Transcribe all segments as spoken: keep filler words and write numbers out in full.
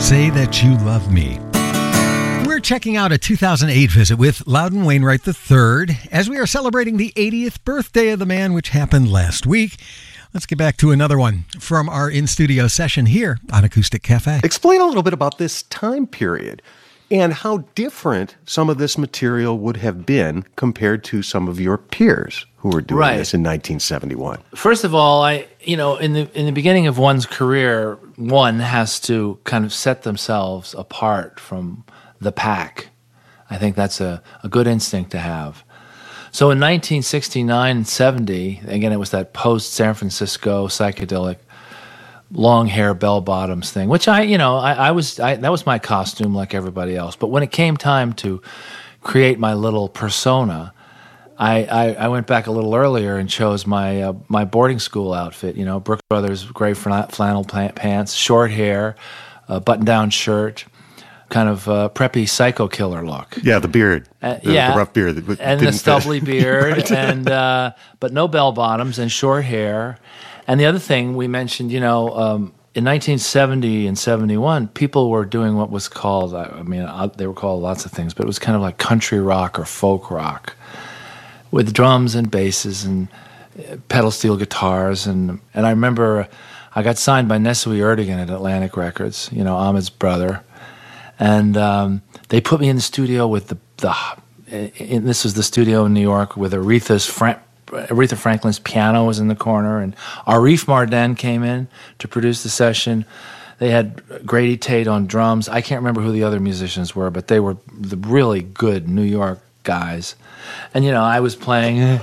Say That You Love Me. We're checking out a two thousand eight visit with Loudon Wainwright the third as we are celebrating the eightieth birthday of the man, which happened last week. Let's get back to another one from our in-studio session here on Acoustic Cafe. Explain a little bit about this time period and how different some of this material would have been compared to some of your peers who were doing Right. this in nineteen seventy-one. First of all, I you know in the in the beginning of one's career, one has to kind of set themselves apart from the pack. I think that's a, a good instinct to have. So in nineteen sixty-nine and seventy, again, it was that post-San Francisco psychedelic long hair bell bottoms thing, which I, you know, I, I was, I, that was my costume like everybody else. But when it came time to create my little persona, I, I, I went back a little earlier and chose my uh, my boarding school outfit, you know, Brooks Brothers gray flan- flannel pants, short hair, uh, button-down shirt, kind of uh, preppy psycho killer look. Yeah, the beard. Uh, the, yeah, the rough beard. That and didn't the stubbly fit. beard, Right. and uh, but no bell bottoms and short hair. And the other thing we mentioned, you know, um, in nineteen seventy and seventy-one, people were doing what was called, I mean, uh, they were called lots of things, but it was kind of like country rock or folk rock with drums and basses and uh, pedal steel guitars. And, and I remember I got signed by Nesui Erdogan at Atlantic Records, you know, Ahmed's brother. And um, they put me in the studio with the, the and this was the studio in New York with Aretha's Fra- Aretha Franklin's piano was in the corner, and Arif Mardin came in to produce the session. They had Grady Tate on drums. I can't remember who the other musicians were, but they were the really good New York guys. And, you know, I was playing, and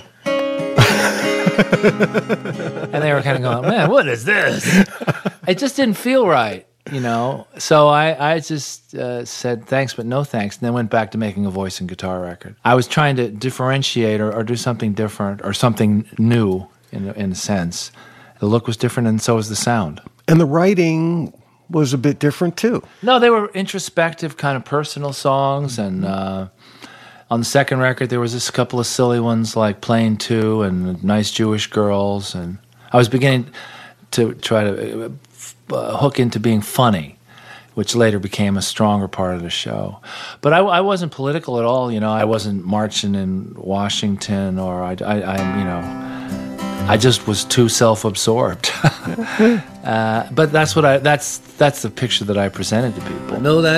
they were kind of going, man, what is this? It just didn't feel right, you know. So I, I just uh, said thanks, but no thanks, and then went back to making a voice and guitar record. I was trying to differentiate or, or do something different or something new in, in a sense. The look was different, and so was the sound. And the writing was a bit different, too. No, they were introspective, kind of personal songs, and uh, on the second record, there was just a couple of silly ones like Plane two and Nice Jewish Girls, and I was beginning to try to uh, hook into being funny, which later became a stronger part of the show. But I, I wasn't political at all, you know. I wasn't marching in Washington, or I, I, I you know, I just was too self-absorbed. uh, but that's what I that's that's the picture that I presented to people. Know that